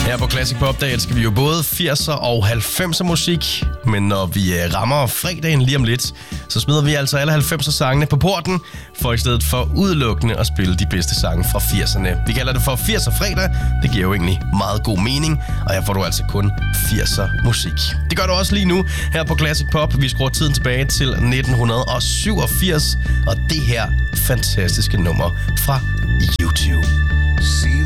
Her på Classic Pop, der elsker vi jo både 80'er og 90'er musik. Men når vi rammer fredagen lige om lidt, så smider vi altså alle 90'er sangene på porten, for i stedet for udelukkende at spille de bedste sange fra 80'erne. Vi kalder det for 80'er fredag. Det giver jo egentlig meget god mening, og her får du altså kun 80'er musik. Det gør du også lige nu her på Classic Pop. Vi skruer tiden tilbage til 1987, og det her fantastiske nummer fra YouTube.